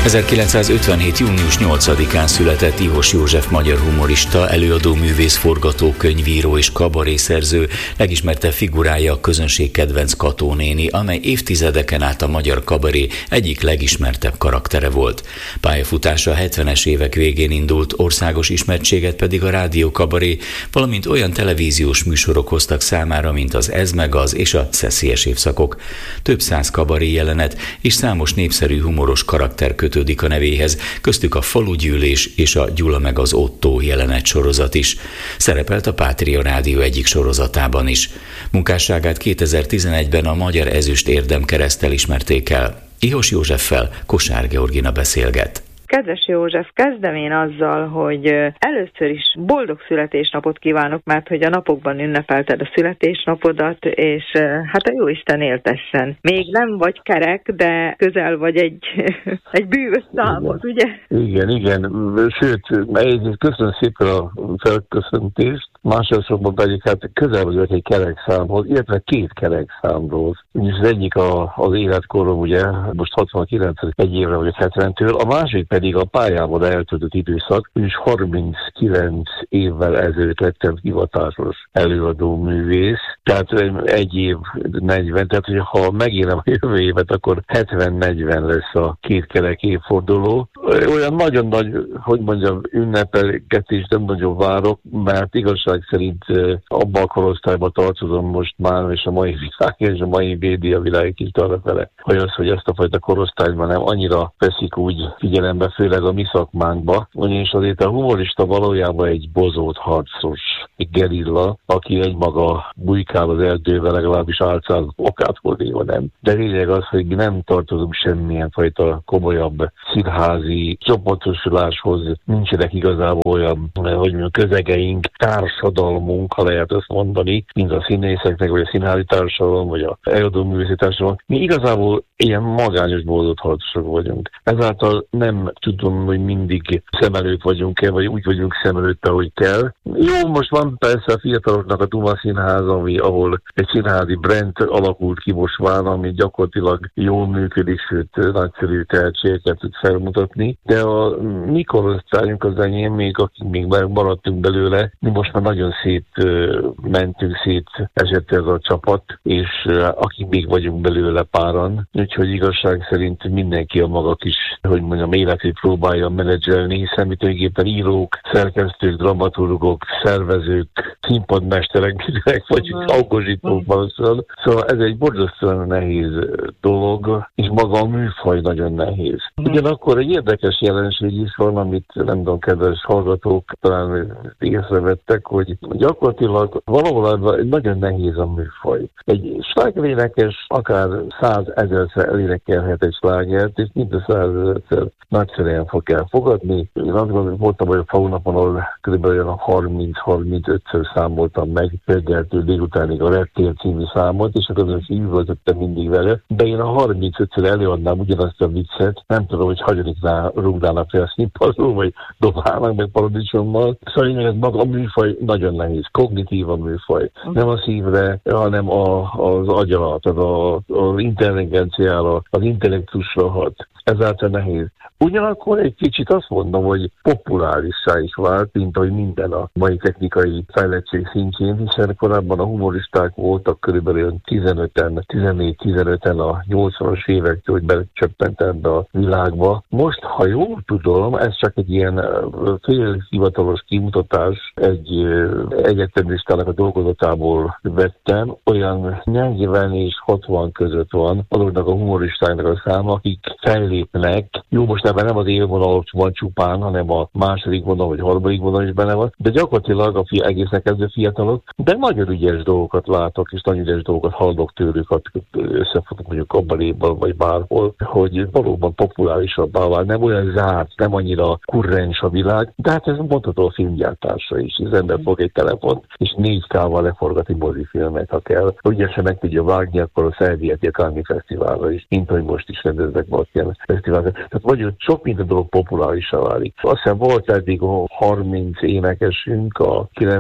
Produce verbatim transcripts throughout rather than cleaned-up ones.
ezerkilencszázötvenhét. június nyolcadikán született Ihos József magyar humorista, előadó, művész, forgatókönyvíró és kabarészerző, legismertebb figurája a közönség kedvenc Kató néni, amely évtizedeken át a magyar kabaré egyik legismertebb karaktere volt. Pályafutása a hetvenes évek végén indult, országos ismertséget pedig a rádió kabaré, valamint olyan televíziós műsorok hoztak számára, mint az Ez meg az és a Szeszélyes évszakok. Több száz kabaré jelenet és számos népszerű humoros karakter kötődik a nevéhez, köztük a Falugyűlés és a Gyula meg az Ottó jelenet sorozat is. Szerepelt a Pátria Rádió egyik sorozatában is. Munkásságát kétezer-tizenegyben a Magyar Ezüst Érdemkereszttel ismerték el. Ihos Józseffel Kosár Georgina beszélget. Kedves József, kezdem én azzal, hogy először is boldog születésnapot kívánok, mert hogy a napokban ünnepelted a születésnapodat, és hát a Jóisten éltessen. Még nem vagy kerek, de közel vagy egy, egy bűvös számhoz, ugye? Igen, igen. Sőt, egyrészt köszönöm szépen a felköszöntést, másodszorban pedig hát közel vagyok egy kerek számhoz, illetve két kerek számról. Úgyis az egyik a, az életkorom, ugye, most hatvankilenc, egy évre vagyok hetventől, a másik pedig pedig a pályában eltöltött időszak, és harminckilenc évvel ezelőtt lettem hivatásos előadó művész, tehát egy év negyven, tehát hogy ha megérem a jövő évet, akkor hetven-negyven lesz a két kerek évforduló. Olyan nagyon nagy, hogy mondjam, ünnepelgetést nem nagyon várok, mert igazság szerint abban a korosztályban tartozom most már, és a mai világ és a mai média világ is arra fele, hogy az, hogy ezt a fajta korosztályban nem annyira veszik úgy figyelembe, főleg a mi szakmánkba, ugyanis azért a humorista valójában egy bozót harcos, egy gerilla, aki egymaga bujkál az erdővel, legalábbis álcán okától néha nem. De lényeg az, hogy nem tartozunk semmilyen fajta komolyabb színházi csoportosuláshoz, nincsenek igazából olyan, hogy mondjam, közegeink, társadalmunk, ha lehet azt mondani, mint a színészeknek, vagy a színházi társadalom, vagy a előadó művészi társadalom. Mi igazából ilyen magányos boldog harcosok vagyunk. Ezáltal nem tudom, hogy mindig szem előtt vagyunk-e, vagy úgy vagyunk szem előtt, ahogy kell. Jó, most van persze a fiataloknak a Duma Színház, ami, ahol egy színházi brand alakult ki most már, ami gyakorlatilag jól működik, sőt nagyszerű tehetségeket tud felmutatni. De a mi korosztályunk, az enyém, még akik még maradtunk belőle, mi most már nagyon szét mentünk, szét esett ez a csapat, és akik még vagyunk belőle páran. Úgyhogy igazság szerint mindenki a maga kis, hogy mondjam, életét próbálja menedzselni, hiszen mi tulajdonképpen írók, szerkesztők, dramaturgok, szervezők, színpadmesterek, mindenek vagy alkosítók valószínűleg. Szóval ez egy borzasztóan nehéz dolog, és maga a műfaj nagyon nehéz. Ugyanakkor egy érdekes jelenség is van, amit nem tudom, kedves hallgatók talán észrevettek, hogy gyakorlatilag valahol nagyon nehéz a műfaj. Egy slágerénekes akár százezerszer elénekelhet egy slágert, és mind a százezerszer nagyszerűen fog kell fogadni. Én azt gondolom, hogy voltam olyan faunapon, ahol kb. Olyan harminc-harmincötször számoltam meg reggeltől délutánig a Reptér című számot, és akkor az üvöltöttem mindig vele. De én a harmincötször előadnám ugyanazt a viccet, nem tudom, hogy hagyaniknál rúgnának fel a színpadról, vagy dobálnak meg paradicsommal. Szóval ez maga a műfaj nagyon nehéz, kognitív a műfaj. Nem a szívre, hanem a, az agyra, tehát a, az intelligenciára, az intellektusra hat. Ezáltal nehéz. Ugyanakkor egy kicsit azt mondom, hogy populárissá is vált, mint ahogy minden a mai technikai fejlettség szintjén, hiszen korábban a humoristák voltak körülbelül tizenöten, tizennégy-tizenöten a nyolcvanas évektől, hogy becsöppent ebbe a világba. Most, ha jól tudom, ez csak egy ilyen félhivatalos kimutatás, egy egyetemistának a dolgozatából vettem, olyan negyven és hatvan között van azoknak a humoristáknak a száma, akik fellépnek. Jó, most ebben nem az élvonal van csupán, hanem a második vonal vagy harmadik vonal is benne van, de gyakorlatilag a fi- egészen kezdő fiatalok, de nagyon ügyes dolgokat látok, és nagyon ügyes dolgokat hallok tőlük, összefogunk mondjuk kabaréban, vagy bárhol, hogy valóban populárisabbá vált, nem olyan zárt, nem annyira kurrens a világ, de hát ez mondható a filmgyártásra is. Az ember fog egy telefont, és négy ká-val leforgati mozifilmet, ha kell. Ügyesen meg tudja vágni, akkor a Szervieti a Cannes Fesztiválra is, mint hogy most is rendeznek most ilyen fesztiválra. Tehát vagy sok minden dolog populárisá válik. Azt hiszem volt eddig harminc énekesünk a kilencvenes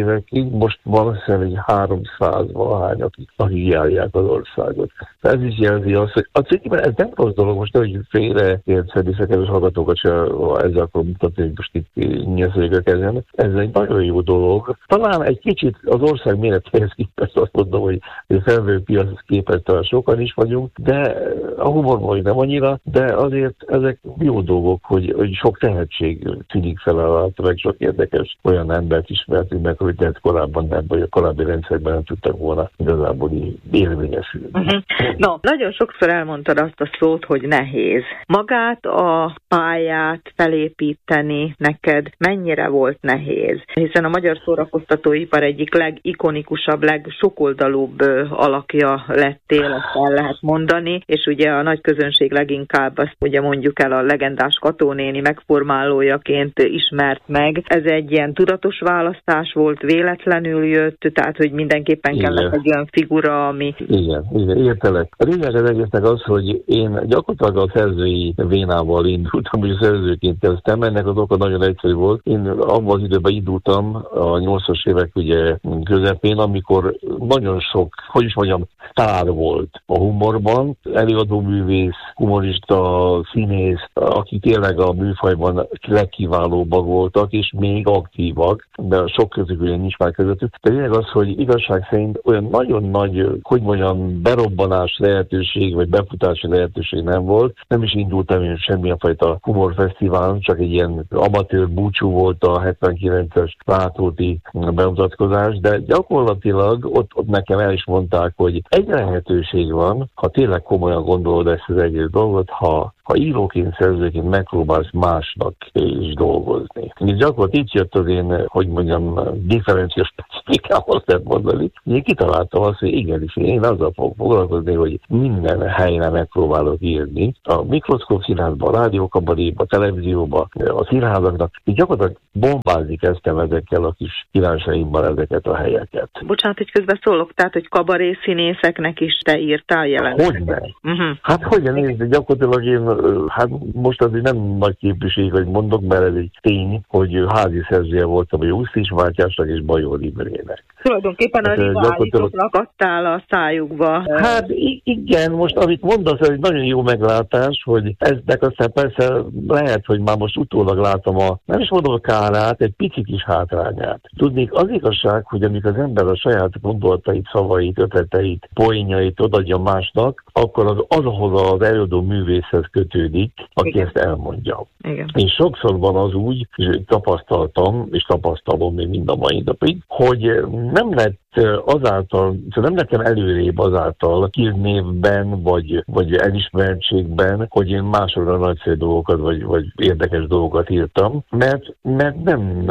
évekig, most valószínűleg egy háromszáz valahány, akik, akik járják az országot. Ez is jelzi azt, hogy a cikkben ez nem rossz dolog, most hogy félre értszedi kedves hallgatókat se ezzel akarom mutatni, hogy most itt nyeszőjük a kezem. Ez egy nagyon jó dolog. Talán egy kicsit az ország méretéhez képest azt mondom, hogy felvevő piac képest talán sokan is vagyunk, de a humorban nem annyira, de azért ezek jó dolgok, hogy, hogy sok tehetség tűnik fel alatt, meg sok érdekes olyan embert ismertünk meg, hogy lehet korábban nem, vagy a korábbi rendszerben nem tudtak volna igazából érvényesülni. Uh-huh. No, nagyon sokszor elmondtad azt a szót, hogy nehéz. Magát a pályát felépíteni neked mennyire volt nehéz? Hiszen a magyar szórakoztatóipar egyik legikonikusabb, legsokoldalúbb alakja lettél, ezt el lehet mondani, és ugye a nagy közönség leginkább azt ugye mondjuk el a legendás Kató néni megformálójaként ismert meg. Ez egy ilyen tudatos választás volt, véletlenül jött, tehát hogy mindenképpen igen. kellett egy olyan figura, ami... Igen, igen, értelek. A lényeg az egésznek az, hogy én gyakorlatilag a szerzői vénával indultam, hogy a szerzőként kezdtem. Ennek az oka nagyon egyszerű volt. Én abban az időben indultam a nyolcvanas évek ugye közepén, amikor nagyon sok, hogy is mondjam, sztár volt a humorban, előadóművész, humorista, színész, akik tényleg a műfajban legkiválóbbak voltak, és még aktívak, de sok közük ugye nincs már közöttük. De lényeg az, hogy igazság szerint olyan nagyon nagy, hogy mondjam, berobbanás lehetőség, vagy befutási lehetőség nem volt. Nem is indultam én semmilyen fajta humorfesztiválon, csak egy ilyen amatőr búcsú volt a hetvenkilences Rátóti bemutatkozás, de gyakorlatilag ott, ott nekem el is mondták, hogy egy lehetőség van, ha tényleg komolyan gondolod ezt az egész dolgot, ha ha íróként, szerzőként megpróbálsz másnak is dolgozni. És gyakorlatilag így jött az én, hogy mondjam, differenciás specifikához lehet mondani. Én kitaláltam azt, hogy igenis, én azzal fogok foglalkozni, hogy minden helyre megpróbálok írni. A mikroszkóp színházban, a rádiókabaréban, a televízióban, a színházaknak. Így gyakorlatilag bombázni kezdtem ezekkel a kis királyságimban ezeket a helyeket. Bocsánat, hogy közben szólok, tehát, hogy kabaré színészeknek is te írtál jelenteket. Hogyne? Uh-huh. Hát hogyne nézd, gyakorlatilag én hát most azért nem nagy képviség, hogy mondok, mert ez egy tény, hogy házi szerzője voltam a Jusztis Mátyásnak és Bajor Imrének. Tulajdonképpen hát, a riválisoknak adtál a szájukba. Hát igen, most amit mondasz, ez egy nagyon jó meglátás, hogy eznek aztán persze lehet, hogy már most utólag látom a, nem is mondom a kárát, egy pici kis hátrányát. Tudnék, az igazság, hogy amikor az ember a saját gondolatait, szavait, ötleteit, poénjait odadja másnak, akkor az, az ahhoz az előadó művészhez kötődik, aki igen. ezt elmondja. Igen. És sokszor van az úgy, és tapasztaltam, és tapasztalom még mind a mai napig, hogy nem lett azáltal, nem lettem előrébb azáltal hírnévben, vagy, vagy elismertségben, hogy én másokra nagyszerű dolgokat, vagy, vagy érdekes dolgokat írtam, mert, mert nem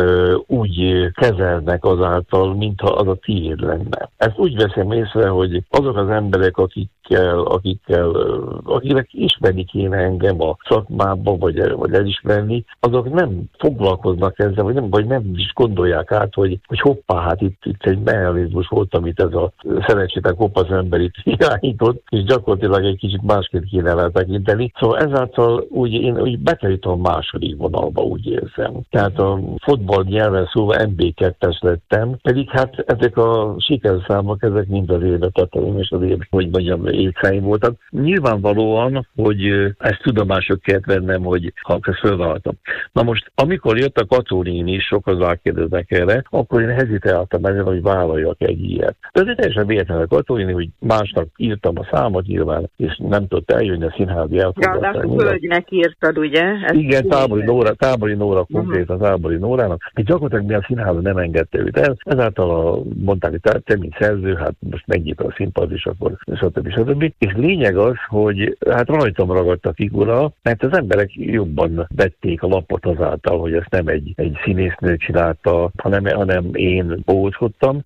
úgy kezelnek azáltal, mintha az a tiéd lenne. Ezt úgy veszem észre, hogy azok az emberek, akikkel, akikkel, akiknek ismerni kéne engem a szakmában, vagy, vagy elismerni, azok nem foglalkoznak ezzel, vagy nem, vagy nem is gondolják át, hogy, hogy hoppá, hát itt, itt egy mechanizmus volt, amit ez a szerencsétlen kopasz ember itt irányított, és gyakorlatilag egy kicsit másként kéne rá tekinteni. Szóval ezáltal úgy én úgy bekerültem a második vonalba, úgy érzem. Tehát a fotball nyelven szóval em bé kettes lettem, pedig hát ezek a sikerszámok, ezek mind az életeteim, és az élet, hogy mondjam, évszáim voltak. Nyilvánvalóan, hogy ezt tudomások kellett vennem, hogy ha ezt fölvállaltam. Na most, amikor jött a Kató néni, sokan rákérdeznek erre, akkor én hezitáltam ezen, hogy vállaljak egy ilyet. De ez egy teljesen véletlenül Kató néni, hogy másnak írtam a számot nyilván, és nem tudott eljönni a színházi elfogadásra. Ja, de Hölgynek írtad, ugye? Ez igen, Tábori Nóra, Tábori Nóra konkrétan, uh-huh. Tábori Nórának. És gyakorlatilag mi a színháza nem engedte őt el. Ezáltal a, mondták, hogy te, mint szerző, hát most megnyit a színpad, és akkor stb. stb. És lényeg az, hogy hát rajtam ragadt a figura, mert az emberek jobban vették a lapot azáltal, hogy ezt nem egy, egy színésznő csinálta, hanem, hanem én bóckodtam. És lényeg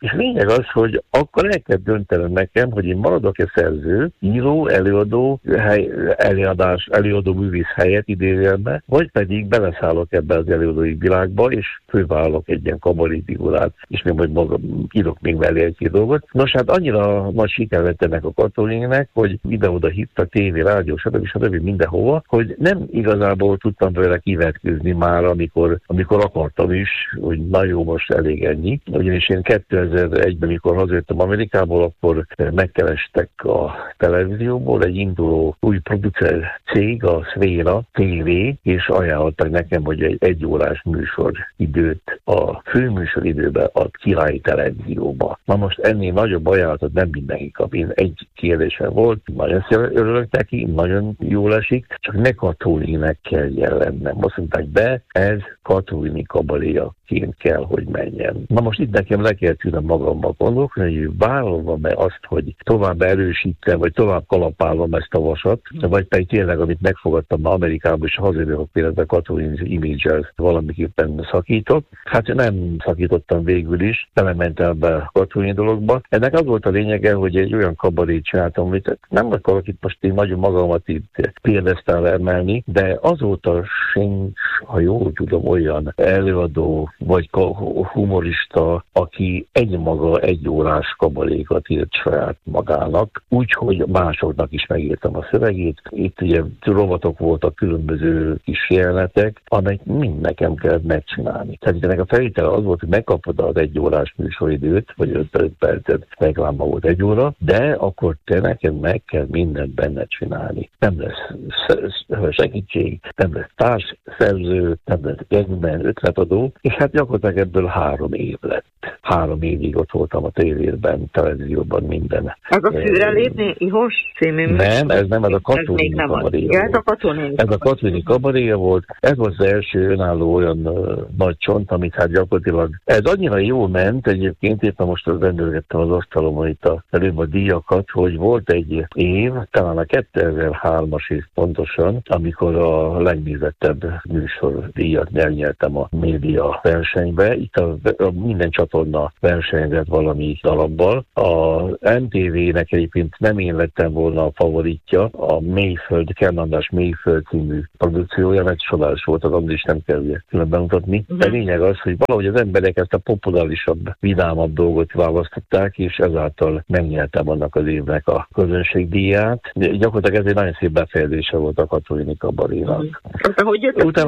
lényeg az, hogy akkor el kell döntenem nekem, hogy én maradok-e szerző, író, előadó, hely, előadás, előadó művész helyett idézőjelben, vagy pedig beleszállok ebbe az előadói világba, és fővállalok egy ilyen kabaré figurát, és még majd magam írok még mellé egy-két dolgot. Nos, hát annyira nagy siker lett ennek a Katónéninek, hogy ide-oda hívtak, tévé, rádió, stb. stb. Mindenhova, hogy nem igazából tudtam vele kivetkőzni már, amikor, amikor akartam is, hogy na jó, most elég ennyi. Ugyanis én kétezer-egyben, mikor hazajöttem Amerikából, akkor megkerestek a televízióból egy induló új producer cég, a Szféra té vé, és ajánlottak nekem, hogy egy egyórás műsor időt a főműsor időben a Királyi Televízióba. Na most ennél nagyobb ajánlatot nem mindenki kap. Én egy kérdésem volt, nagyon örülök neki, nagyon jól esik, csak ne Katóninek kell jelennem. Azt mondták, be, ez Katóni kabaréjaként kell, hogy menjen. Na most itt nekem le kell tűnöm magammal gondolkodni, hogy vállalom-e azt, hogy tovább erősítem, vagy tovább kalapálom ezt a vasat, vagy pedig tényleg, amit megfogadtam ma Amerikában, és hazajövök például a Katóni image-el valamiképpen szakítok. Hát nem szakítottam végül is, belementem be a Katóni dologba. Ennek az volt a lényege, hogy egy olyan kabarét csináltam, amit nem akarok itt most én nagyon magamat itt példesztál emelni, de azóta sincs, ha jól tudom, olyan előadó vagy humorista, aki egymaga egy órás kabarékat írt saját magának, úgyhogy másoknak is megírtam a szövegét. Itt ugye rovatok voltak, különböző kis jelenetek, amelyek mind nekem kellett megcsinálni. Tehát ennek a felvétele az volt, hogy megkapod az egy órás műsoridőt, vagy öt percet, reklámba volt egy óra, de akkor te neked meg kell mindent benne csinálni. Nem lesz segítség, nem lesz társszerző, nem lesz gagman, ötletadó, és hát gyakorlatilag ebből három év lett. Három évig ott voltam a tévében, televízióban, minden. Ez a Fűre lépni ihos című? Nem, ez nem, ez a Katóni kabaréja volt. Ez a Katóni kabaréja volt. Ez volt az első önálló olyan uh, nagy csont, amit hát gyakorlatilag ez annyira jól ment, egyébként éppen most rendelgettem az asztalomon itt a, előbb a díjakat, hogy volt egy év, talán a kétezer-hármas év pontosan, amikor a legnézettebb műsor díjat elnyertem a média versenybe. Itt a, a minden csatorna versenyzett valami dalabbal. A em té vé-nek egyébként nem én lettem volna a favoritja, a Mélyföld, Kern András Mélyföld című produkciója, mert csodás volt, az Andris nem kell külön bemutatni. De lényeg az, hogy valahogy az emberek ezt a populárisabb, vidámabb dolgot választották, és ezáltal megnyertem annak az évnek a közönségdíját. Gyakorlatilag ez egy nagyon szép befejezése volt a Katóni kabarénak. Mm. Hogy jött a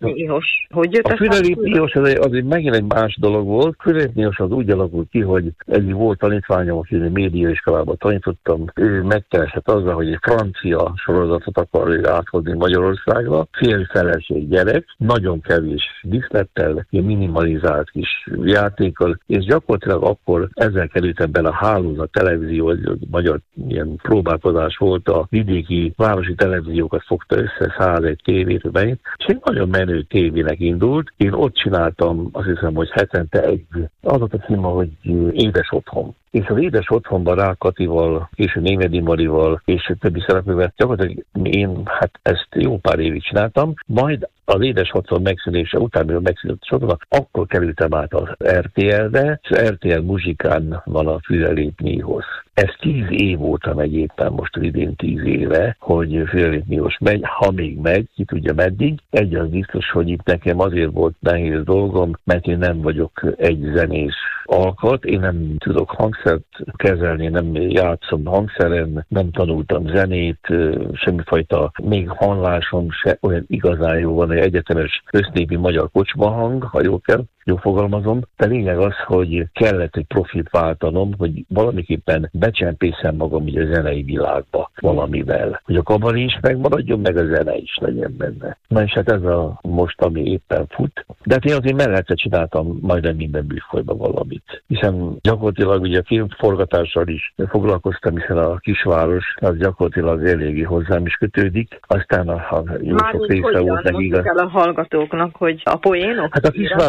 Fűre lépni ihos? Az, az egy megint egy más dolog volt. Fűre lépni ihos az úgy alakult ki, hogy egy volt tanítványom, aki médiaiskolában tanítottam, ő megkeresett azzal, hogy egy francia sorozatot akar áthozni Magyarországra, férj-feleség gyerek, nagyon kevés díszlettel, ilyen minimalizált kis játékkal, és gyakorlatilag akkor ezzel kerültem bele a hálózat televízió, egy magyar ilyen próbálkozás volt, a vidéki városi televíziókat fogta össze százegy tévét, beint, és egy nagyon menő tévének indult. Én ott csináltam, azt hiszem, hogy hetente egy, az a címe, hogy Édes otthon. És az Édes otthonban Rák Katival, később Némedi Marival, és többi szereplővel gyakorlatilag én hát ezt jó pár évig csináltam, majd az Édes otthon megszűnése után, mivel megszűnött sorban, akkor kerültem át az er té el-be, és az er té el muzsikán van a Fűre lépni ihos. Ez tíz év óta megy éppen most idén tíz éve, hogy Fűre lépni ihos megy, ha még megy, ki tudja meddig. Egy az biztos, hogy itt nekem azért volt nehéz dolgom, mert én nem vagyok egy zenés alkat, én nem tudok hangszert kezelni, nem játszom hangszeren, nem tanultam zenét, semmifajta még hanglásom se olyan igazán jó van, egy egyetemes össznépi magyar kocsmahang, ha jól kell, jó fogalmazom, de lényeg az, hogy kellett egy profit váltanom, hogy valamiképpen becsempészem magam így a zenei világba valamivel, hogy a kabaré is megmaradjon, meg a zene is legyen benne. Na és hát ez a most, ami éppen fut. De hát én azért mellette csináltam majdnem minden műfajban valamit. Hiszen gyakorlatilag ugye a filmforgatással is foglalkoztam, hiszen a kisváros az gyakorlatilag eléggé hozzám is kötődik. Aztán a, a jó sok része volt neki igaz. Kell a hallgatóknak, hogy a poénok? Hát a kisváros az onnan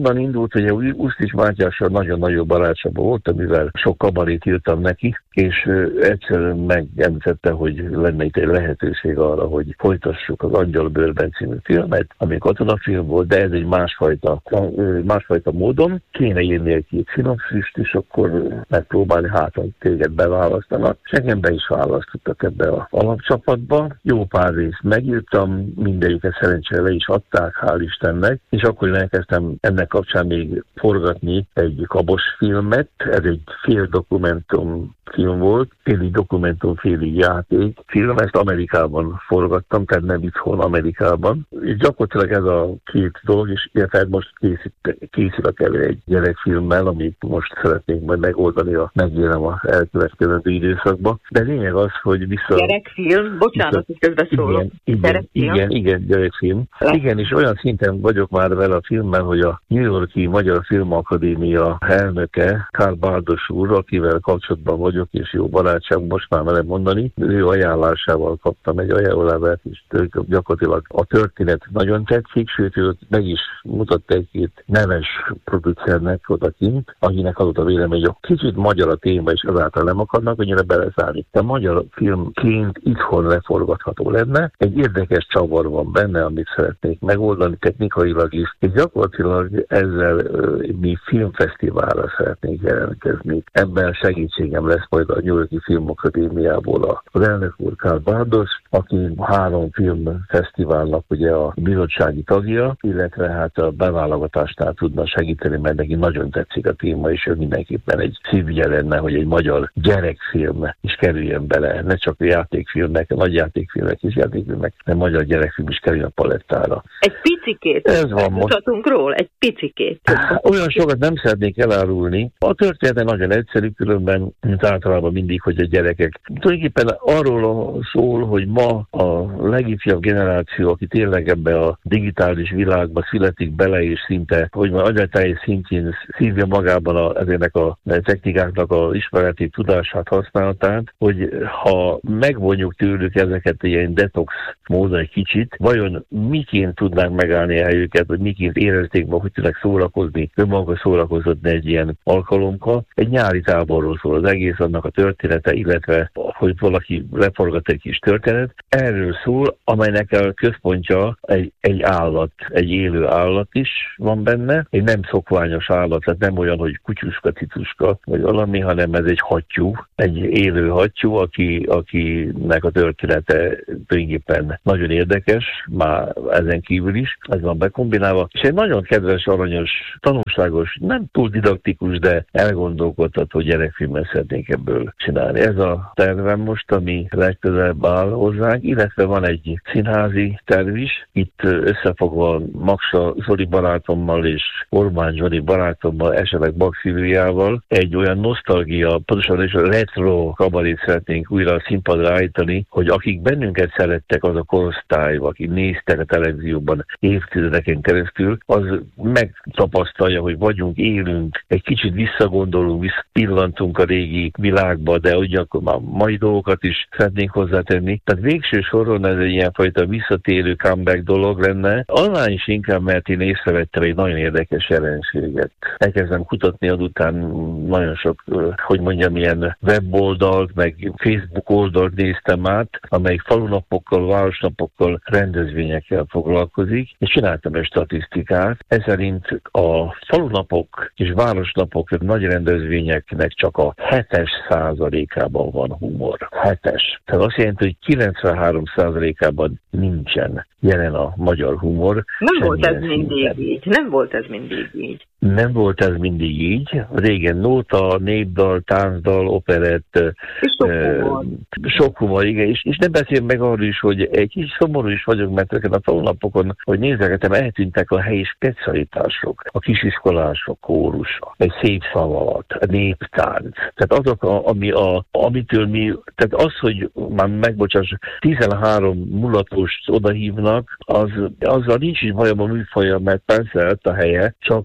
onnan indult, hogy Usztics Mátyással nagyon-nagyon barátságban voltam, mivel sok kabarét írtam neki, és egyszerűen megemlítette, hogy lenne itt egy lehetőség arra, hogy folytassuk az Angyalbőrben című filmet, ami katonafilm volt, de ez egy másfajta, másfajta módon. Kéne írni egy két szinopszist, és akkor megpróbálni, hát, hogy téged beválasztanak. És engem be is választottak ebbe az alapcsapatba. Jó pár részt megírtam, mindegyiket szerencsére le is adták, hál' Istennek, és akkor én elkezdtem ennek kapcsán még forgatni egy Kabos filmet. Ez egy fél dokumentum film volt, félig dokumentum, félig játék film, ezt Amerikában forgattam, tehát nem itthon, Amerikában. És gyakorlatilag ez a két dolog, és illetve most készülök elő egy gyerekfilmmel, amit most szeretnénk majd megoldani, a megjelem az elkövetkező időszakban. De lényeg az, hogy vissza... Gyerekfilm? Bocsánat, hogy közbeszólok. Igen, igen, igen, igen, gyerekfilm. Igen, és olyan szinten vagyok már vele a filmmel, hogy a New York-i Magyar Filmakadémia elnöke, Karl Bardos úr, akivel kapcsolatban vagyok, és jó barátság, most már merem mondani, ő ajánlásával kaptam egy ajánlólevelet, és gyakorlatilag a történet nagyon tetszik, sőt, ő meg is mutatta egy-két neves producernek odakint, akinek adott a vélemény, hogy kicsit magyar a téma, és azáltal nem akarnak annyira beleszállni. De magyar filmként itthon leforgatható lenne. Egy érdekes csavar van benne, amit szeretnék megoldani technikailag is, és gyakorlatilag ezzel mi filmfesztiválra szeretnénk jelentkezni. Ebben segítségem lesz majd a New York-i Filmakadémiából az elnök úr Karl Bardos, aki három filmfesztiválnak ugye a bizottsági tagja, illetve hát a beválogatásnál tudna segíteni, mert neki nagyon tetszik a téma, és ő mindenképpen egy szívügye lenne, hogy egy magyar gyerekfilm is kerüljön bele, ne csak a játékfilmek, a nagy játékfilmek és játékfilmek, hanem magyar gyerekfilm is kerüljön a palettára. Egy picikét, ez van most. Mutatunk róla, egy picikét. Olyan sokat nem szeretnék elárulni. A történet nagyon egyszerű, különben, mint általában mindig, hogy a gyerekek. Tulajdonképpen arról szól, hogy ma a legifjabb generáció, aki tényleg ebbe a digitális világba születik bele, és szinte, hogy már agyateljes szintjén szívja magában a, ezeknek a technikáknak a ismereti tudását, használatát, hogy ha megvonjuk tőlük ezeket ilyen detox módon egy kicsit, vajon miként tudnánk megállni el őket, vagy miként érezték ma, hogy tudnak szórakozni, önmaguk szórakozni egy ilyen alkalommal. Egy nyári táborról szól az egész, annak a története, illetve hogy valaki leforgat egy kis történet. Erről szól, amelynek a központja egy, egy állat, egy élő állat is van benne. Egy nem szokványos állat, tehát nem olyan, hogy kutyuska, cicuska, vagy valami, hanem ez egy hattyú, egy élő hattyú, aki, akinek a története tulajdonképpen nagyon érdekes, már ezen kívül is, ez van bekombinálva. És egy nagyon kedves, aranyos, tanulságos, nem túl didaktikus, de elgondolkodtató gyerekfilmet szeretnénk ebből csinálni. Ez a tervem most, ami legközelebb áll hozzánk, illetve van egy színházi terv is. Itt összefogva Maksa Zoli barátommal és Orbán Zsoli barátommal, esetleg Bakszilviával egy olyan nosztalgia, pontosan is a retro kabarét szeretnénk újra a színpadra állítani, hogy akik bennünket szerettek, az a korosztály, akik néztek a televízióban évtizedeken keresztül, az megtapasztalja, hogy vagyunk, élünk, egy kicsit visszagondolunk, visszapillantunk a régi világba, de ugyanakkor már mai dolgokat is szeretnénk hozzátenni. Tehát végső soron ez egy ilyenfajta visszatérő comeback dolog lenne. Annál is inkább, mert én észrevettem egy nagyon érdekes jelenséget. Elkezdem kutatni, azután nagyon sok, hogy mondjam, ilyen weboldalt, meg Facebook oldalt néztem át, amelyik falunapokkal, városnapokkal, rendezvényekkel foglalkozik, és csináltam egy statisztikát. Ez szerint a falunapok és városnapok nagy rendezvényeknek csak a hetes százalékában van humor. Hetes. Tehát azt jelenti, hogy kilencvenhárom százalékában nincsen jelen a magyar humor. Nem volt ez mindig így. Nem volt ez mindig így. Nem volt ez mindig így. Régen nóta, népdal, táncdal, operett, sok humor. E, sok humor, igen. És, és nem beszél meg arról is, hogy egy kis szomorú is vagyok, mert ezeken a falunapokon, hogy nézegetem, eltűntek a helyi specialitások, a kisiskolások kórusa, egy szép szavalat, a néptánc. Tehát azok, a, ami a, amitől mi, tehát az, hogy már megbocsáss, tizenhárom mulatost odahívnak, az, azzal nincs is bajom a műfaja, mert persze lett a helye, csak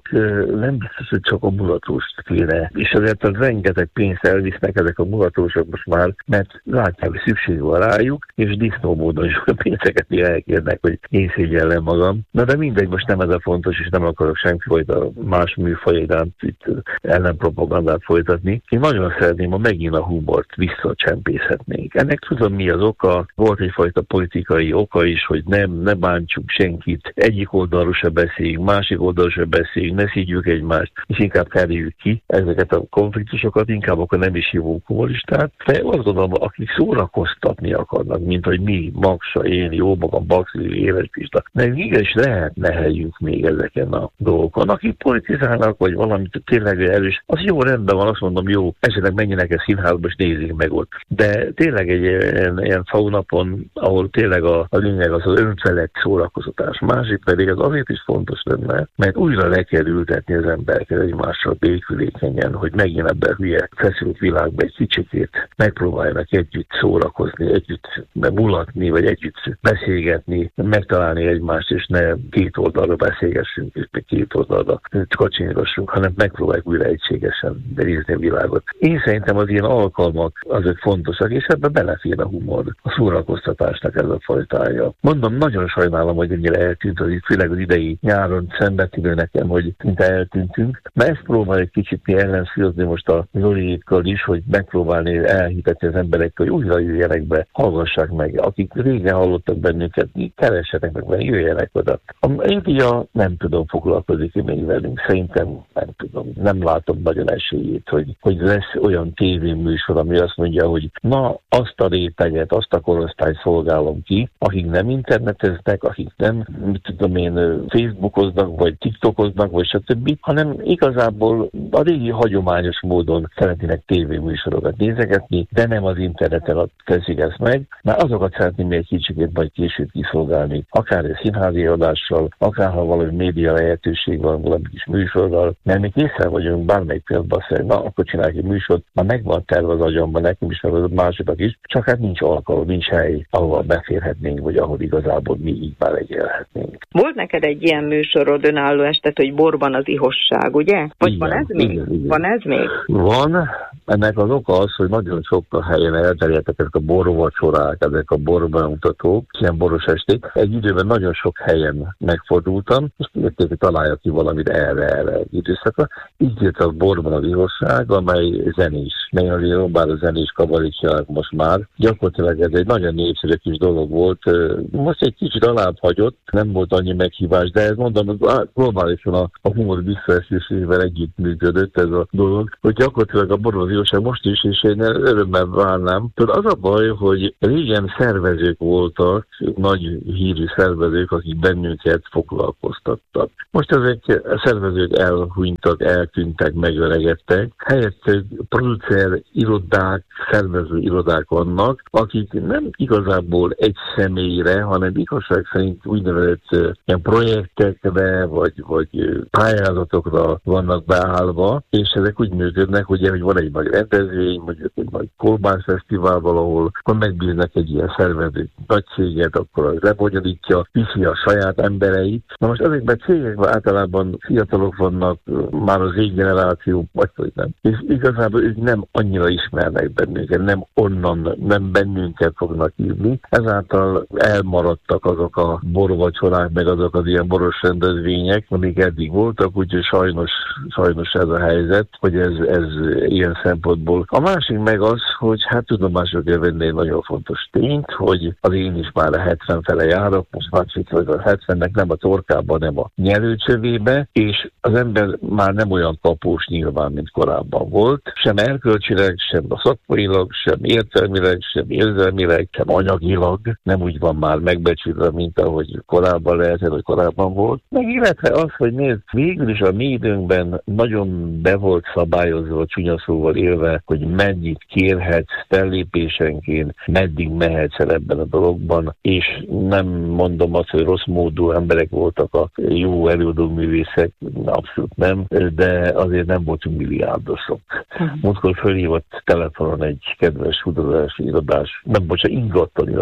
nem biztos, hogy csak a mulatóst kéne. És azért az rengeteg pénzt elvisznek ezek a mulatósok most már, mert látják, hogy szükség van rájuk, és disznó módon is a pénzeket elkérnek, hogy én szégyellem magam. Na de mindegy, most nem ez a fontos, és nem akarok semmifajta más műfaj iránt itt ellenpropagandát folytatni. Én nagyon szeretném, ha megint a humort visszacsempészhetnénk. Ennek tudom, mi az oka. Volt egyfajta politikai oka is, hogy nem, ne bántsuk senkit. Egyik oldalról se beszéljünk, másik oldalról se beszéljünk, ne szígyük egymást, és inkább kerüljük ki ezeket a konfliktusokat, inkább akkor nem is hívunk humoristát. De azt gondolom, akik szórakoztatni akarnak, mint hogy mi, Maksa, én, jó magam, Baxi, Éles Pista, meg igenis lehet neheljünk még ezeken a dolgokon. Akik politizálnak, vagy valamit tényleg erős, az jó, rendben van, azt mondom, jó, esetleg menjenek a színházba, és nézzék meg ott. De tényleg egy ilyen, ilyen faunapon, ahol tényleg a, a lényeg az az önfelett szórakoztatás. Másik pedig az azért is fontos lenne, mert újra le kell ültetni az embereket egymással békülékenyen, hogy megint ebben a hülye feszült világban egy kicsikét megpróbáljanak együtt szórakozni, együtt mulatni, vagy együtt beszélgetni, megtalálni egymást, és ne két oldalra beszélgessünk, és meg két oldalra kacsingassunk, hanem megpróbáljuk újra egységesen nézni a világot. Én szerintem az ilyen alkalmak azok fontosak, és ebben belefér a humor, a szórakoztatásnak ez a fajtája. Mondom, nagyon sajnálom, hogy ennyire eltűnt, az itt főleg az idei nyáron szenvedtő nekem, hogy szinte eltűntünk. Mert ezt próbáljuk kicsit mi ellenszírozni most a Zoliékkal is, hogy megpróbálni elhitetni az emberekkel, hogy újra jöjjenek be, hallgassák meg. Akik régen hallottak bennünket, keressenek meg, mert jöjjenek oda. A média nem tudom foglalkozik még velünk, szerintem nem tudom, nem látom nagyon esélyét, hogy, hogy lesz olyan tévéműsor, ami azt mondja, hogy na, azt a réteget, azt a korosztályt szolgálom ki, akik nem interneteznek, akik nem, mit tudom én, Facebookoznak, vagy TikTokoznak, vagy stb., hanem igazából a régi hagyományos módon szeretnének tévéműsorokat nézegetni, de nem az interneten teszik ezt meg, mert azokat szeretném egy kicsikét majd később kiszolgálni, akár egy színházi adással, akár ha valami média lehetőség van, valami kis műsorral, mert mi készen vagyunk bármelyik pillanatban szerint, na, akkor csináljuk egy műsort, már megvan terve az agyamban, nekem is, meg az másoknak is, csak hát nincs alkalom, nincs hely, ahol beférhetnénk, vagy ahol igazából mi így már legélhetnénk. Volt neked egy ilyen műsorod, önálló estet, hogy borban az ihosság, ugye? Vagy igen, van ez még? Igen, igen. Van ez még? Van. Ennek az oka az, hogy nagyon sok helyen elterjedtek ezek a borvacsorák, ezek a borbemutatók, ilyen boros esték. Egy időben nagyon sok helyen megfordultam, és érték, hogy találjak ki valamit erre-erre egy időszakra. Így jött a borban az ihosság, amely zenés. Mely azért bár a zenés kabarétják most már. Gyakorlatilag ez egy nagyon népszerű kis dolog volt. Most egy kicsit alább hagyott, nem volt annyi meghívás, de ez mondom, globálisan a, a humor visszaesésével együtt működött ez a dolog, hogy gyakorlatilag a borban az ihosság most is, és én örömmel várnám. Tudod, az a baj, hogy régen szervezők voltak, nagy hírű szervezők, akik bennünket foglalkoztattak. Most ezek a szervezők elhunytak, eltűntek, megöregedtek. Helyett producer irodák, szervező irodák vannak, akik nem igazából egy személyre, hanem igazság szerint úgynevezett ilyen projektekre, vagy, vagy pályázatokra vannak beállva, és ezek úgy működnek, ugye, hogy van egy nagy rendezvény, mondjuk egy nagy kolbászfesztivál valahol, akkor megbíznak egy ilyen szervező nagy céget, akkor az lebonyolítja, viszi a saját embereit. Na most ezekben a cégekben általában fiatalok vannak, már az éj generáció, vagy hogy nem. És igazából ők nem annyira ismernek bennünket, nem onnan, nem bennünket fognak írni. Ezáltal elmaradtak azok a borvacsorák, meg azok az ilyen boros rendezvények, amik eddig voltak, úgyhogy sajnos, sajnos ez a helyzet, hogy ez, ez ilyen szempontból. A másik meg az, hogy hát tudomásra kell venni egy nagyon fontos tényt, hogy az én is már a hetven fele járok, most már hogy a hetvennek nem a torkában, nem a nyelőcsövébe, és az ember már nem olyan kapós nyilván, mint korábban volt, sem erkölcsileg, sem a szakmailag, sem értelmileg, sem érzelmileg, sem anyagilag, nem úgy van már megbecsülve, mint ahogy korábban lehetett, vagy korábban volt. Meg illetve az, hogy nézd, végül is a mi időnkben nagyon be volt szabályozva, csúnya szóval élve, hogy mennyit kérhetsz fellépésenként, meddig mehetsz el ebben a dologban, és nem mondom azt, hogy rossz módú emberek voltak a jó előadó művészek, abszolút nem, de azért nem voltunk milliárdosok. Uh-huh. Múltkor fölhívott telefonon egy kedves húzadási irodás, nem bocsánat, ingatlan irodás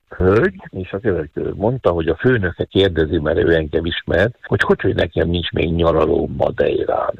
hölgy, és a következő mondta, hogy a főnöke kérdezi, mert ő engem ismert, hogy hogy, hogy nekem nincs még nyaraló Madeirán.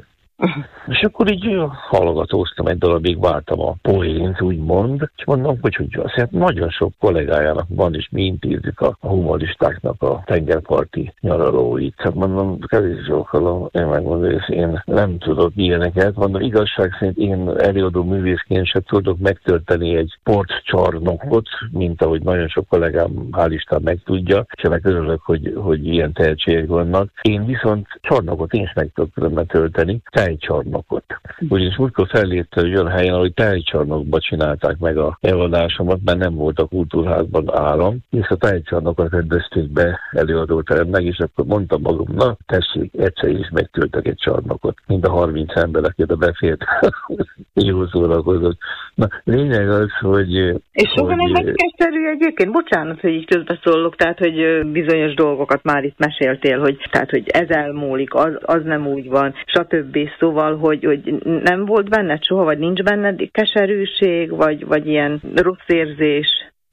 És akkor így hallgatóztam egy darabig, vártam a poént, úgymond, és mondom, hogy, hogy azt hát nagyon sok kollégájának van, és mi intézzük a, a humoristáknak a tengerparti nyaralóit. Hát mondom, kevés zsókolom, én megmondom, hogy én nem tudok ilyeneket. Mondom, igazság szerint én előadó művészként se tudok megtölteni egy sportcsarnokot, mint ahogy nagyon sok kollégám, hál' Isten, meg tudja, és ennek örülök, hogy, hogy ilyen tehetségek vannak. Én viszont csarnokot én is meg tudok tölteni, tejcsarnokot. Ugyanis múltkor fellépte egy olyan helyen, ahogy tejcsarnokba csinálták meg a előadásomat, mert nem volt a kultúrházban áram, és a tejcsarnokot rendezték be előadóteremnek, és akkor mondtam magam, na tessék, egyszer is megtöltek egy csarnokot, mind a harminc ember, aki oda befért, jól szórakozott. Na, lényeg az, hogy... És sokan ez megkeserű egyébként, bocsánat, hogy így közbeszólok, tehát, hogy bizonyos dolgokat már itt meséltél, hogy, tehát, hogy ez elmúlik, az, az nem úgy van, stb. Szóval, hogy, hogy nem volt benned soha, vagy nincs benned keserűség, vagy, vagy ilyen rossz érzés?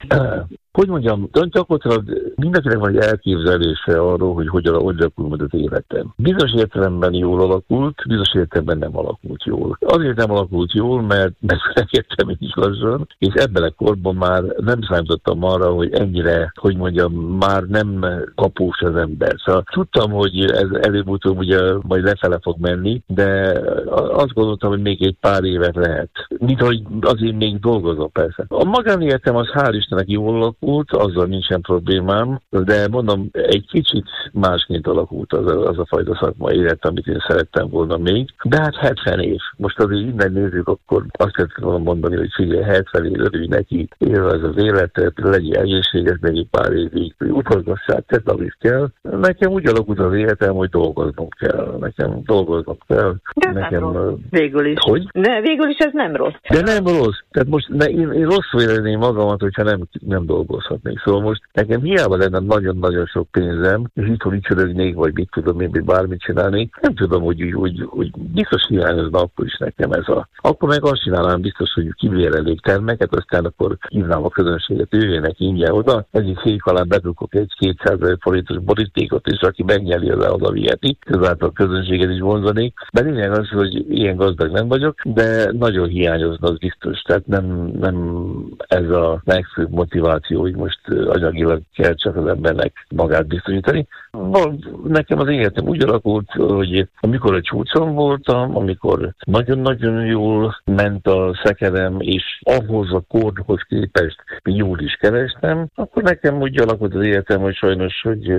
Hogy mondjam, gyakorlatilag mindenkinek van egy elképzelése arról, hogy hogyan alakul majd az életem. Bizonyos értelemben jól alakult, bizonyos értelemben nem alakult jól. Azért nem alakult jól, mert megfelekedtem is lassan, és ebben a korban már nem számítottam arra, hogy ennyire, hogy mondjam, már nem kapós az ember. Szóval tudtam, hogy ez előbb-utóbb ugye majd lefele fog menni, de azt gondoltam, hogy még egy pár évet lehet. Mint hogy azért még dolgozom, persze. A magánéletem az hál' Istennek jól alakult, azzal nincsen problémám, de mondom, egy kicsit másként alakult az a, az a fajta szakmai élet, amit én szerettem volna még. De hát hetven év. Most azért innen nézzük, akkor azt kell volna mondani, hogy figyelj, hetven év örülj neki, élvezd az életet, legyél egészséges, még egy pár évig utazgassák, tedd, amit kell. Nekem úgy alakult az életem, hogy dolgoznom kell. Nekem dolgoznom kell. De nekem, nem rossz. Végül is. Hogy? De végül is ez nem rossz. De nem rossz. Tehát most ne, én, én rosszul érezném magamat, hogyha nem, nem dolgozom. Szóval most nekem hiába lenne nagyon-nagyon sok pénzem, és itthon így csörögnék, vagy mit tudom én, bármit csinálni, nem tudom, hogy, hogy, hogy biztos hiányozna akkor is nekem ez a... Akkor meg azt csinálnám biztos, hogy kivérelnék termeket, aztán akkor hívnám a közönséget, jöjjenek ingyen oda, egyik szék alá bedugok egy kétszázezer forintos borítékot, és aki megnyeli, az oda viheti, közáltal a közönséget is vonzanék. De lényeg az, hogy ilyen gazdag nem vagyok, de nagyon hiányozna, az biztos. Tehát nem, nem ez a legfőbb motiváció, hogy most anyagilag kell csak az embernek magát biztosítani. Nekem az életem úgy alakult, hogy amikor a csúcson voltam, amikor nagyon-nagyon jól ment a szekerem, és ahhoz a kórhoz képest jól is kerestem, akkor nekem úgy alakult az életem, hogy sajnos, hogy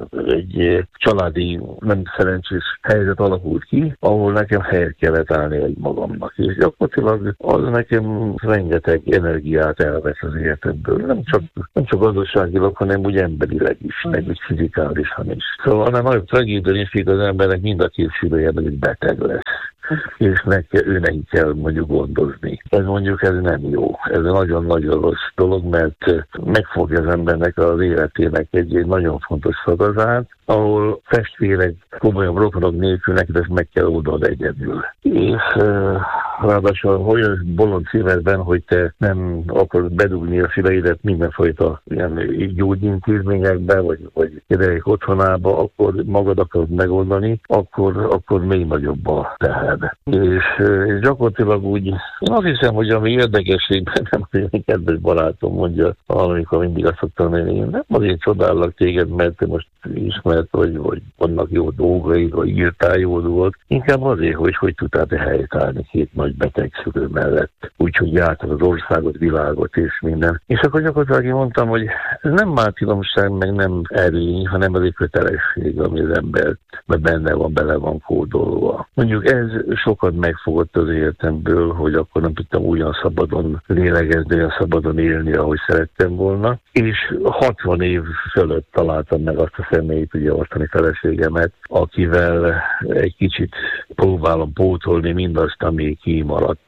egy családi nem szerencsés helyzet alakult ki, ahol nekem helyet kellett állni egy magamnak. És gyakorlatilag az nekem rengeteg energiát elvesz az életemből. Nem csak, nem csak gazdaságilag, hanem úgy emberileg is, meg úgy fizikálisan is. Szóval annál nagyobb tragédia is, hogy az embernek mind a két szülője meg beteg lesz. És neki, ő neki kell mondjuk gondozni. Ez mondjuk ez nem jó. Ez egy nagyon-nagyon rossz dolog, mert megfogja az embernek az életének egy, egy nagyon fontos szakaszát, ahol testvérek, komolyan rokonok nélkül neki ezt meg kell oldani egyedül. És ráadásul olyan bolond szívedben, hogy te nem akarod bedugni a szíleidet mindenfajta ilyen gyógyintézményekbe, vagy, vagy gyerekek otthonába, akkor magad akarod megoldani, akkor, akkor még nagyobb a teher. És, és gyakorlatilag úgy, én azt hiszem, hogy ami érdekességben nem, hogy egy kedves barátom mondja, amikor mindig azt szoktam mondani, én nem azért csodálok téged, mert te most ismert vagy, vagy vannak jó dolgaid, vagy írtál jó dolgot, inkább azért, hogy hogy tudtál te helytállni két nagy beteg szülő mellett, úgyhogy jártad az országot, világot és minden. És akkor gyakorlatilag én mondtam, hogy ez nem mártíromság, meg nem erény, hanem az egy kötelesség, ami az embert, mert benne van, bele van kódolva. Mondjuk ez sokat megfogott az életemből, hogy akkor nem tudtam ugyan szabadon lélegezni, olyan szabadon élni, ahogy szerettem volna. És hatvan év fölött találtam meg azt a személyt, ugye ostani feleségemet, akivel egy kicsit próbálom pótolni mindazt, ami kimaradt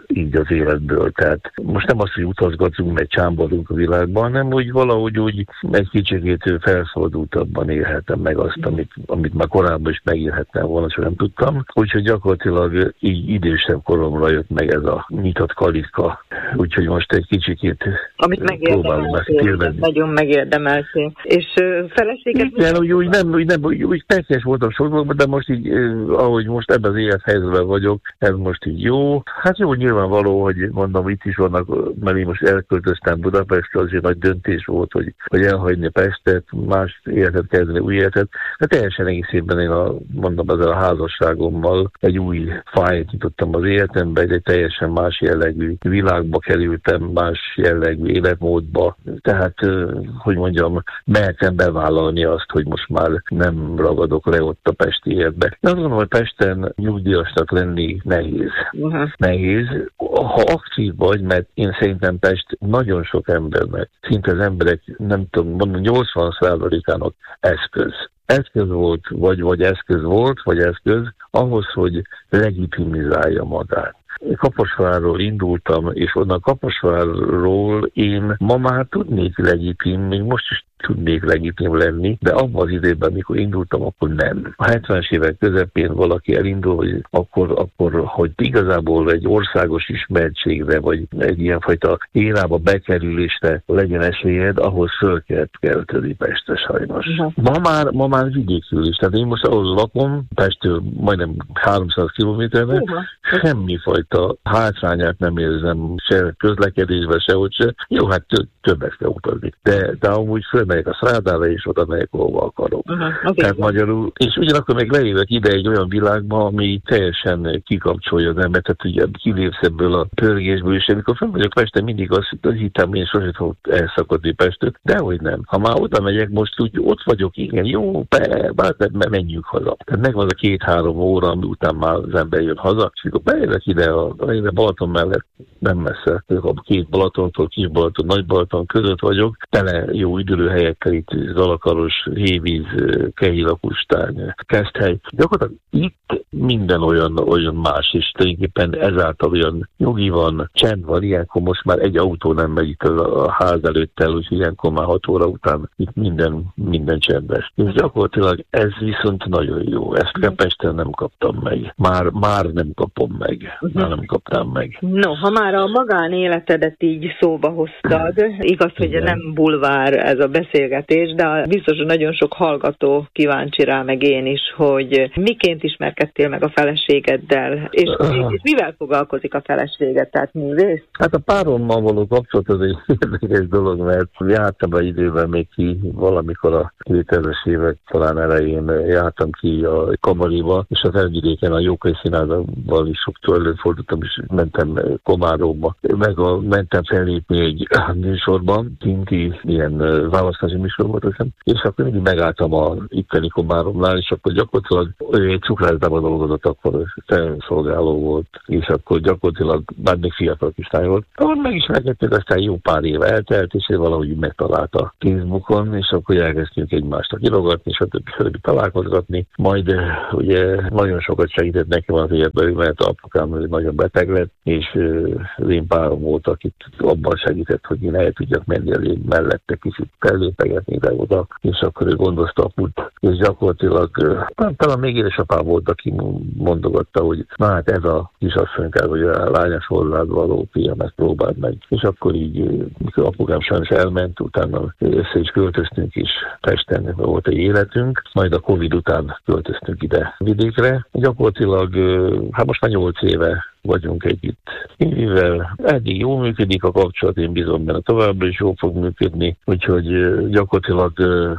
így az életből. Tehát most nem az, hogy utazgatunk, meg csámbalunk a világban, hanem hogy valahogy úgy egy kicsikét felszabadultabban élhetem meg azt, amit, amit már korábban is megélhettem volna, csak nem tudtam. Úgyhogy gyakorlatilag így idősebb koromra jött meg ez a nyitott kalitka. Úgyhogy most egy kicsikét amit megérdemeltél, nagyon megérdemeltél. És uh, feleséget... Igen, úgy, úgy nem, úgy, nem úgy, úgy persze voltam sorban, de most így, eh, ahogy most ebben az élethelyzetben vagyok, ez most így jó. Hát jó, nyilvánvaló, hogy mondom, itt is vannak, mert én most elköltöztem Budapestre, azért nagy döntés volt, hogy, hogy elhagyni Pestet, más életet kezdeni, új életet. De teljesen egészében én a, mondom, ezzel a házasságommal egy új fájt nyitottam az életembe, egy teljesen más jellegű világba kerültem, más jellegű életmódba. Tehát, hogy mondjam, mertem bevállalni azt, hogy most már nem ragadok le ott a pesti életbe. De azt gondolom, hogy Pesten nyugdíjasnak lenni nehéz. Uh-huh. Nehéz. Ha aktív vagy, mert én szerintem Pest nagyon sok embernek, szinte az emberek, nem tudom, mondom, nyolcvan százalékának eszköz. Eszköz volt, vagy, vagy eszköz volt, vagy eszköz ahhoz, hogy legitimizálja magát. Kaposvárról indultam, és onnan Kaposvárról én ma már tudnék legitim, még most is tudnék legitim lenni, de abban az időben, amikor indultam, akkor nem. A hetvenes évek közepén valaki elindul, hogy akkor, akkor, hogy igazából egy országos ismertségre, vagy egy ilyenfajta érába bekerülésre legyen esélyed, ahhoz föl kellett kelteni Pestre sajnos. Uh-huh. Ma már, ma már vidékül is. Tehát én most ahol lakom, Pesttől majdnem háromszáz kilométerre, uh-huh. semmifajta hátrányát nem érzem se közlekedésben, sehogy se. Jó, hát többet kell utazni. De, de amúgy fölmegyek a szrádára, és oda megyek, ahova akarok. Uh-huh, okay. Tehát magyarul, és ugyanakkor meg leélek ide egy olyan világba, ami teljesen kikapcsolja az embert, tehát ugye kilépsz ebből a pörgésből, és amikor fölmegyek Pesten, mindig azt, azt hittem, én sosem fogok elszakadni Pestet, de hogy nem. Ha már oda megyek, most úgy ott vagyok, igen, jó, be, be, menjünk haza. Tehát megvan az a két-három óra, ami után már az ember jön haza, és amikor beérek ide a, a Balaton mellett, nem messze, a két Balatontól, kis Balaton, nagy Balaton között vagyok, tele jó üdülőhelyekkel, itt Zalakaros, Hévíz, Kehilakustán, Keszthely. Gyakorlatilag itt minden olyan, olyan más, és tulajdonképpen ezáltal olyan nyugi van, csend van, ilyenkor most már egy autó nem megy itt a ház előtt el, úgyhogy ilyenkor már hat óra után itt minden, minden csendes. És gyakorlatilag ez viszont nagyon jó. Ezt Pesten nem kaptam meg. Már, már nem kapom meg. Már nem kaptam meg. No, ha már a magánéletedet így szóba hoztad, igaz, hogy igen, nem bulvár ez a beszélgetés, de biztos, hogy nagyon sok hallgató kíváncsi rá, meg én is, hogy miként ismerkedtél meg a feleségeddel, és, és mivel foglalkozik a feleséged, tehát művész? Hát a párommal való kapcsolat az egy érdekes dolog, mert jártam egy időben még ki, valamikor a kétezres évek talán elején jártam ki a Kamariba, és az Elvidéken a Jókai Színházban is sokszor előfordultam, és mentem Komáróba. Meg a, mentem fellépni egy műsorban, kinti ilyen választási műsor volt, hiszem, és akkor mindig megálltam a itteni Komáromnál, és akkor gyakorlatilag egy cukrászdában dolgozott, akkor szolgáló volt, és akkor gyakorlatilag bár még fiatal kislány volt. Akkor megismerkedtünk, aztán jó pár év eltelt, és valahogy megtalálta Facebookon, és akkor elkezdtünk egymást kirogatni, és a többi, többi találkozgatni. Majd ugye nagyon sokat segített nekem az életben, mert apukám nagyon beteg lett, és az én párom volt, akit abban segített, hogy én el tudjak menni az én mellette, kicsit fellépegetni ide-oda, és akkor ő gondozta a put. És gyakorlatilag talán még édesapám volt, aki mondogatta, hogy na hát ez a kisasszonykár, hogy a lányos hozzád való fiam, ezt próbáld meg. És akkor így, mikor apukám sajnos elment, utána össze is költöztünk is Pesten, volt egy életünk, majd a Covid után költöztünk ide vidékre. Gyakorlatilag, hát most már nyolc éve vagyunk együtt. Mivel eddig jól működik a kapcsolat, én bízom benne továbbra is jól fog működni, úgyhogy gyakorlatilag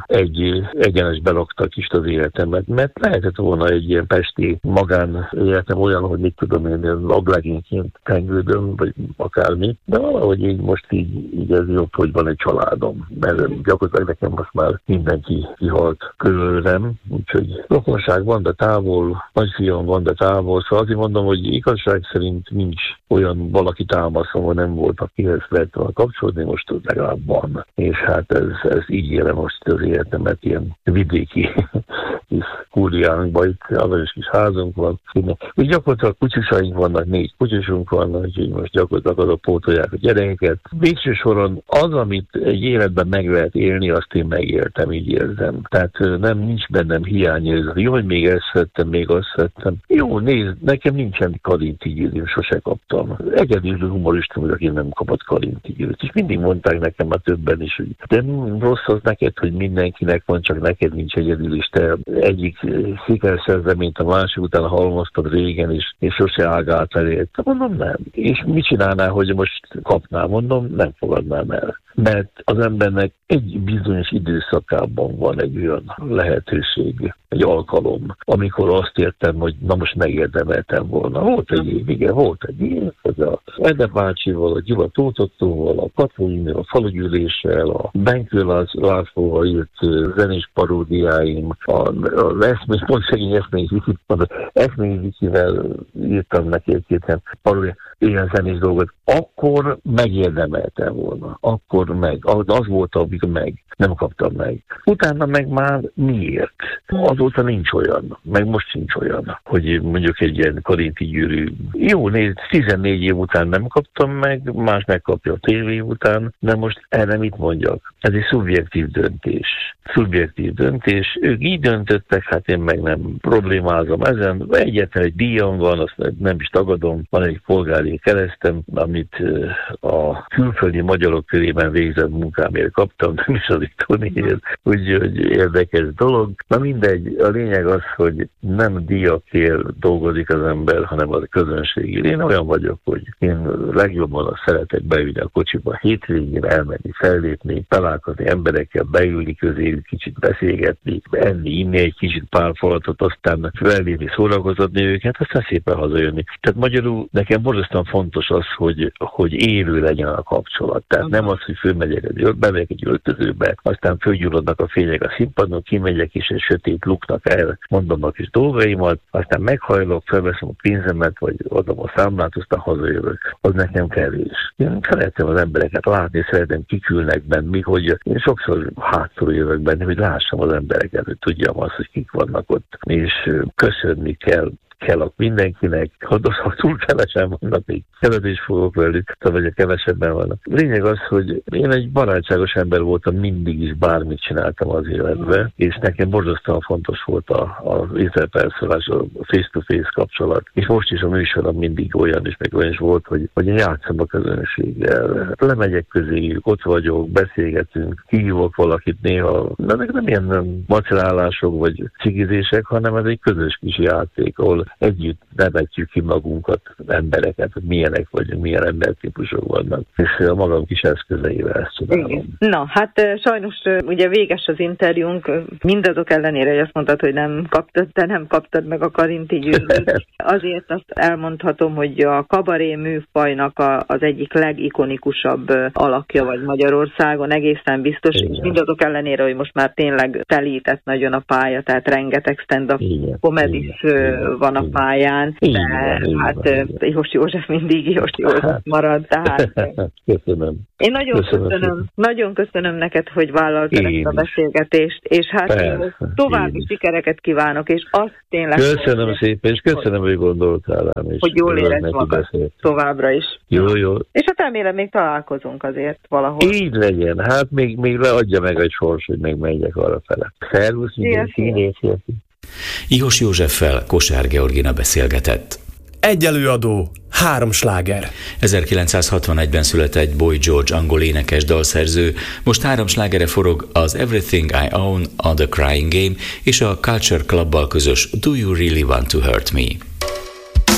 egy egyenes belaktak is az életemet, mert lehetett volna egy ilyen pesti magán életem olyan, hogy mit tudom én, ablagényként tengődöm, vagy akármi, de valahogy így most így, így ez jobb, hogy van egy családom, mert gyakorlatilag nekem most már mindenki kihalt körülöm, úgyhogy rokonság van, de távol, nagyfiam van, de távol, szóval azért mondom, hogy igazság szerint nincs olyan valaki támaszom, hogy nem volt, akihez lehet volna kapcsolódni, most legalább van. És hát ez, ez így élem most az életemet, ilyen vidéki kis kúriánkban, itt aranyos kis házunk van. Úgy gyakorlatilag kutyusaink vannak, négy kutyusunk vannak, úgyhogy most gyakorlatilag azok pótolják a gyerekeket. Végső soron az, amit egy életben meg lehet élni, azt én megéltem, így érzem. Tehát nem nincs bennem hiányérzet. Jó, hogy még ezt vettem, még azt vettem. Jó, nézd, nekem nincsen Karinti Győrűm, sose kaptam. Egyedül humorista vagyok, én nem kapott Karinti Győrűt. És mindig mondták nekem már többen is, hogy de rossz az neked, hogy mindenkinek van, csak neked nincs egyedül, és te egyik sikerszerzeményt a másik után halmoztad régen, és, és sose ágált elé. Mondom, nem. És mit csinálnál, hogy most kapnál? Mondom, nem fogadnám el. Mert az embernek egy bizonyos időszakában van egy olyan lehetőség, egy alkalom, amikor azt értem, hogy na most megérdemeltem volna. Volt egy év, igen, volt egy év, hogy a Ede bácsival, a Gyula Tótottóval, a Katalin, a falugyűléssel, a Benkő Lászlóval írt zenés paródiáim, az eszmény, pont szegény eszmény eszmény Vikivel írtam neki egy-két paródiát, ilyen zenés dolgot, akkor megérdemeltem volna. Akkor meg. Az volt, amikor meg. Nem kaptam meg. Utána meg már miért? Azóta nincs olyan. Meg most sincs olyan, hogy mondjuk egy ilyen Karinti Győrű. Jó, nézd, tizennégy év után nem kaptam meg, más megkapja a tévé után, de most erre mit mondjak? Ez egy szubjektív döntés. Szubjektív döntés. Ők így döntöttek, hát én meg nem problémázom ezen. Egyetlen egy díjam van, azt nem is tagadom. Van egy polgári keresztem, amit a külföldi magyarok körében végzett munkámért kaptam, nem is az itthoniért, úgyhogy érdekes dolog. Na mindegy, a lényeg az, hogy nem díjakért dolgozik az ember, hanem az közönségért. Én olyan vagyok, hogy én legjobban azt szeretek beülni a kocsiba hétvégén, elmenni, fellépni, találkozni emberekkel, beülni közéjük, kicsit beszélgetni, enni, inni egy kicsit pár falatot, aztán fellépni, szórakoztatni őket, aztán szépen hazajönni. Tehát magyarul nekem borzasztóan fontos az, hogy, hogy élő legyen a kapcsolat. Tehát nem az, hogy fölmegyek, bemegyek egy öltözőbe, aztán fölgyulladnak a fények a színpadon, kimegyek és egy sötét luknak el, mondom a kis dolgaimat, aztán meghajlok, felveszem a pénzemet, vagy adom a számlát, aztán hazajövök. Az nekem kevés. Én szeretem az embereket látni, szeretem kikülnek benni, hogy én sokszor hátul jövök benne, hogy lássam az embereket, hogy tudjam azt, hogy kik vannak ott, és köszönni kell. kell mindenkinek, ha túl kevesen vannak, még kevet is fogok velük, vagy a kevesebben vannak. Lényeg az, hogy én egy barátságos ember voltam, mindig is bármit csináltam az életben, és nekem borzasztóan fontos volt az ételperszolás, a face-to-face kapcsolat. És most is a műsorom mindig olyan is, meg olyan is volt, hogy, hogy én játszom a közönséggel. Lemegyek közéjük, ott vagyok, beszélgetünk, hívok valakit néha. De ezek nem ilyen macerálások vagy cigizések, hanem ez egy közös kis játék, ahol együtt nevetjük ki magunkat, embereket, hogy milyenek vagyunk, milyen embertípusok vannak. És a magam kis eszközeivel ezt csinálom. Na, hát sajnos ugye véges az interjúnk, mindazok ellenére, hogy azt mondtad, hogy nem kaptad, de nem kaptad meg a Karinti Győrűt. Azért azt elmondhatom, hogy a kabaré műfajnak a, az egyik legikonikusabb alakja vagy Magyarországon, egészen biztos, igen. És mindazok ellenére, hogy most már tényleg telített nagyon a pálya, tehát rengeteg stand-up komedis van a pályán, de igen, hát Ihos József mindig Ihos József marad, tehát köszönöm. Én nagyon köszönöm, köszönöm, nagyon köszönöm neked, hogy vállaltad ezt a beszélgetést, és hát persze, további sikereket kívánok, és azt tényleg... Köszönöm hogy, szépen, és köszönöm, hogy gondoltál rám, és hogy jól érezd magad továbbra is. Jó, jó. És hát remélem még találkozunk azért valahol. Így legyen, hát még, még leadja meg egy sors, hogy megmegyek arra fele. Szervusz, mindenki, Ihos Józseffel Kosár Georgina beszélgetett. Egy előadó, három sláger. ezerkilencszázhatvanegyben született Boy George angol énekes dalszerző, most három slágere forog az Everything I Own, a The Crying Game és a Culture Clubbal közös Do You Really Want to Hurt Me?